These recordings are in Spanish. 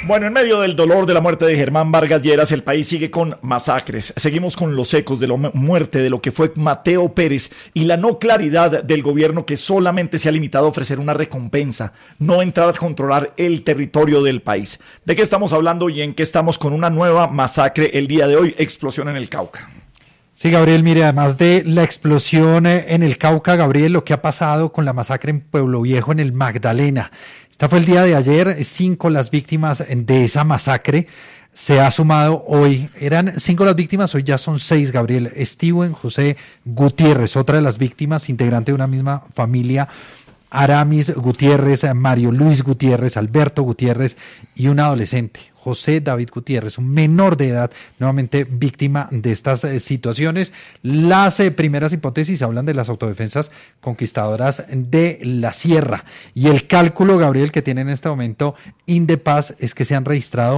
Bueno, en medio del dolor de la muerte de Germán Vargas Lleras, el país sigue con masacres. Seguimos con los ecos de la muerte de lo que fue Mateo Pérez y la no claridad del gobierno que solamente se ha limitado a ofrecer una recompensa, no entrar a controlar el territorio del país. ¿De qué estamos hablando y en qué estamos con una nueva masacre el día de hoy? Explosión en el Cauca. Sí, Gabriel, mire, además de la explosión en el Cauca, Gabriel, lo que ha pasado con la masacre en Pueblo Viejo, en el Magdalena. Esta fue el día de ayer, 5 las víctimas de esa masacre. Se ha sumado hoy, eran 5 las víctimas, hoy ya son 6, Gabriel. Steven José Gutiérrez, otra de las víctimas, integrante de una misma familia. Aramis Gutiérrez, Mario Luis Gutiérrez, Alberto Gutiérrez y un adolescente, José David Gutiérrez, un menor de edad, nuevamente víctima de estas situaciones. Las primeras hipótesis hablan de las autodefensas conquistadoras de la Sierra. Y el cálculo, Gabriel, que tiene en este momento Indepaz es que se han registrado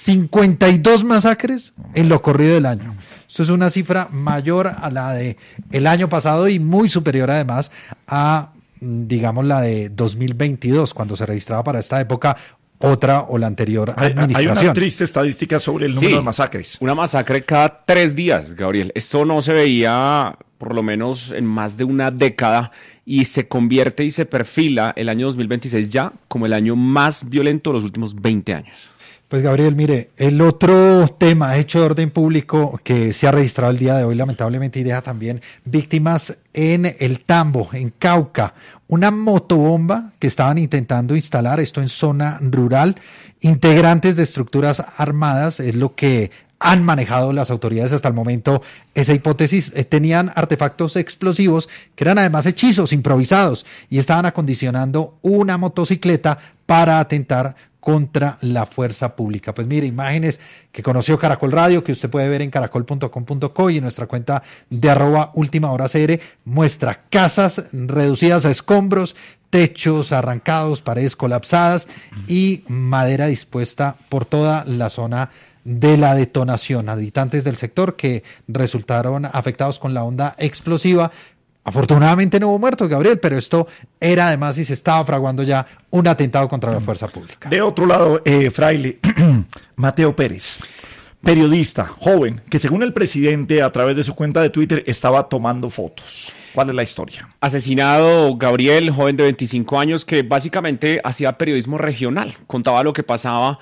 52 masacres en lo corrido del año. Esto es una cifra mayor a la de el año pasado y muy superior además a, digamos, la de 2022, cuando se registraba para esta época otra o la anterior administración. Hay una triste estadística sobre el número de masacres. Una masacre cada 3 días, Gabriel. Esto no se veía por lo menos en más de una década y se convierte y se perfila el año 2026 ya como el año más violento de los últimos 20 años. Pues Gabriel, mire, el otro tema hecho de orden público que se ha registrado el día de hoy lamentablemente y deja también víctimas en el Tambo, en Cauca, una motobomba que estaban intentando instalar, esto en zona rural, integrantes de estructuras armadas, es lo que han manejado las autoridades hasta el momento esa hipótesis. Tenían artefactos explosivos que eran además hechizos improvisados y estaban acondicionando una motocicleta para atentar contra la fuerza pública. Pues mire, imágenes que conoció Caracol Radio, que usted puede ver en caracol.com.co y en nuestra cuenta de @ultimahoracr, muestra casas reducidas a escombros, techos arrancados, paredes colapsadas y madera dispuesta por toda la zona de la detonación. Habitantes del sector que resultaron afectados con la onda explosiva. Afortunadamente no hubo muertos, Gabriel, pero esto era además y se estaba fraguando ya un atentado contra la fuerza pública. De otro lado, Fraile, Mateo Pérez, periodista, joven, que según el presidente a través de su cuenta de Twitter estaba tomando fotos. ¿Cuál es la historia? Asesinado Gabriel, joven de 25 años, que básicamente hacía periodismo regional. Contaba lo que pasaba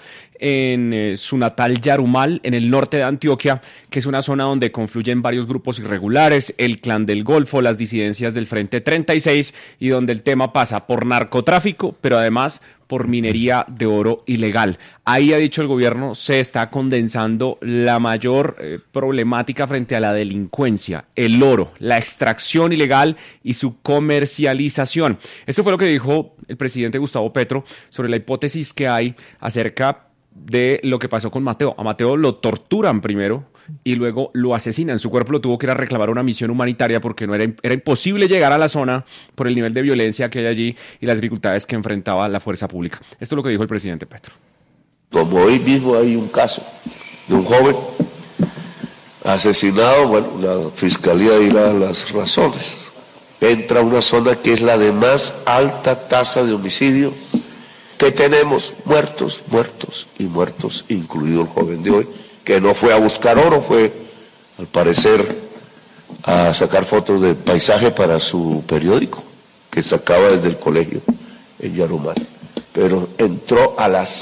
en su natal Yarumal, en el norte de Antioquia, que es una zona donde confluyen varios grupos irregulares, el Clan del Golfo, las disidencias del Frente 36, y donde el tema pasa por narcotráfico, pero además por minería de oro ilegal. Ahí, ha dicho el gobierno, se está condensando la mayor problemática frente a la delincuencia, el oro, la extracción ilegal y su comercialización. Esto fue lo que dijo el presidente Gustavo Petro sobre la hipótesis que hay acerca de lo que pasó con Mateo. A Mateo lo torturan primero y luego lo asesinan. Su cuerpo lo tuvo que ir a reclamar una misión humanitaria porque era imposible llegar a la zona por el nivel de violencia que hay allí y las dificultades que enfrentaba la fuerza pública. Esto es lo que dijo el presidente Petro. Como hoy mismo hay un caso de un joven asesinado, bueno, la fiscalía dirá las razones. Entra a una zona que es la de más alta tasa de homicidio que tenemos, muertos, incluido el joven de hoy, que no fue a buscar oro, fue al parecer a sacar fotos de paisaje para su periódico, que sacaba desde el colegio en Yarumal, pero entró a las